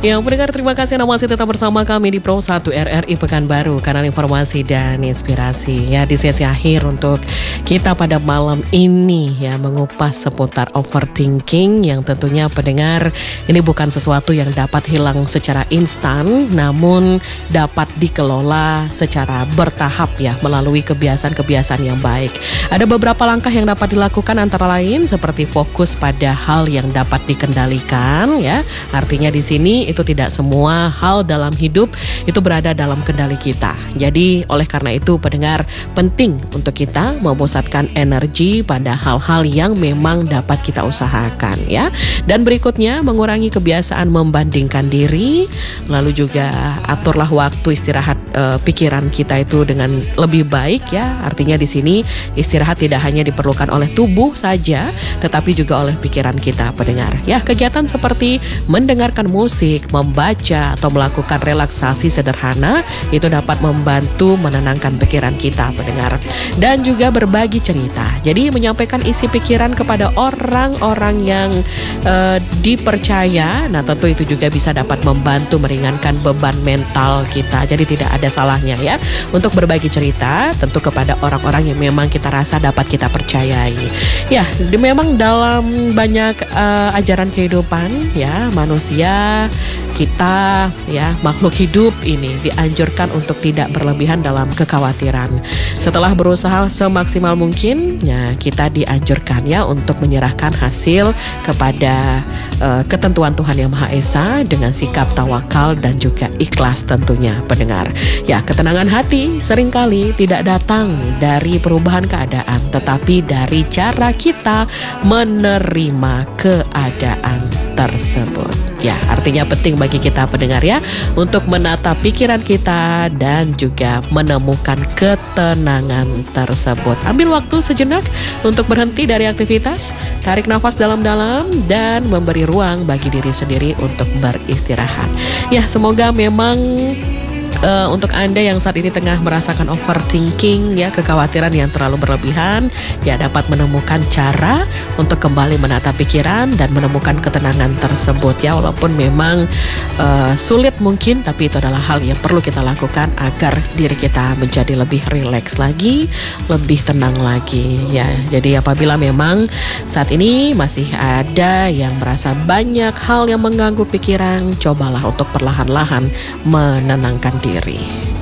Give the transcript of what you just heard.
Yang pendengar, terima kasih Anda masih tetap bersama kami di Pro 1 RRI Pekanbaru, kanal informasi dan inspirasi. Ya, di sesi akhir untuk kita pada malam ini ya, mengupas seputar overthinking yang tentunya pendengar ini bukan sesuatu yang dapat hilang secara instan, namun dapat dikelola secara bertahap ya, melalui kebiasaan-kebiasaan yang baik. Ada beberapa langkah yang dapat dilakukan, antara lain seperti fokus pada hal yang dapat dikendalikan ya. Artinya di sini itu tidak semua hal dalam hidup itu berada dalam kendali kita. Jadi oleh karena itu pendengar, penting untuk kita memusatkan energi pada hal-hal yang memang dapat kita usahakan ya. Dan berikutnya mengurangi kebiasaan membandingkan diri, lalu juga aturlah waktu istirahat pikiran kita itu dengan lebih baik ya. Artinya di sini istirahat tidak hanya diperlukan oleh tubuh saja, tetapi juga oleh pikiran kita pendengar. Ya, kegiatan seperti mendengarkan musik, membaca, atau melakukan relaksasi sederhana itu dapat membantu menenangkan pikiran kita pendengar. Dan juga berbagi cerita. Jadi menyampaikan isi pikiran kepada orang-orang yang dipercaya. Nah, tentu itu juga bisa dapat membantu meringankan beban mental kita. Jadi tidak ada salahnya ya untuk berbagi cerita tentu kepada orang-orang yang memang kita rasa dapat kita percayai. Ya, memang dalam banyak ajaran kehidupan ya, manusia, kita ya, makhluk hidup ini dianjurkan untuk tidak berlebihan dalam kekhawatiran. Setelah berusaha semaksimal mungkin ya, kita dianjurkan ya untuk menyerahkan hasil kepada ketentuan Tuhan Yang Maha Esa dengan sikap tawakal dan juga ikhlas tentunya pendengar. Ya, ketenangan hati seringkali tidak datang dari perubahan keadaan, tetapi dari cara kita menerima keadaan tersebut. Ya, artinya penting bagi kita pendengar ya untuk menata pikiran kita dan juga menemukan ketenangan tersebut. Ambil waktu sejenak untuk berhenti dari aktivitas, tarik nafas dalam-dalam dan memberi ruang bagi diri sendiri untuk beristirahat. Ya, semoga memang untuk Anda yang saat ini tengah merasakan overthinking ya, kekhawatiran yang terlalu berlebihan ya, dapat menemukan cara untuk kembali menata pikiran dan menemukan ketenangan tersebut ya. Walaupun memang sulit mungkin, tapi itu adalah hal yang perlu kita lakukan agar diri kita menjadi lebih rileks lagi, lebih tenang lagi ya. Jadi apabila memang saat ini masih ada yang merasa banyak hal yang mengganggu pikiran, cobalah untuk perlahan-lahan menenangkan diri.